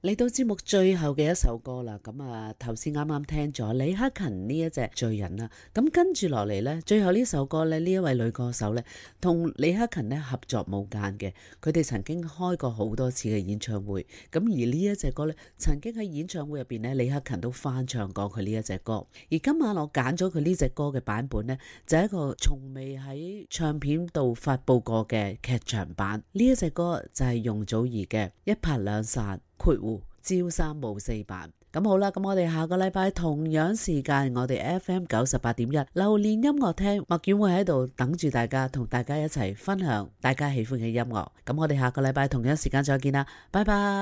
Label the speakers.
Speaker 1: 嚟到節目最後嘅一首歌啦，咁頭先啱啱聽咗李克勤呢一隻罪人啦，咁跟住落嚟呢，最後呢首歌呢，呢一位女歌手呢，同李克勤呢合作無間嘅，佢哋曾經開過好多次嘅演唱會，咁而呢一隻歌呢，曾經喺演唱會入邊呢，李克勤都翻唱過佢呢一隻歌，而今晚我揀咗佢呢隻歌嘅版本呢，就係一個從未喺唱片度發佈過嘅劇場版，呢一隻歌就係容祖兒嘅一拍兩散。括弧朝三暮四版。咁好啦，咁我哋下個禮拜同樣時間，我哋 FM 98.1流年音樂廳，麥婉會喺度等住大家，同大家一齊分享大家喜歡嘅音樂。咁我哋下個禮拜同樣時間再見啦，拜拜。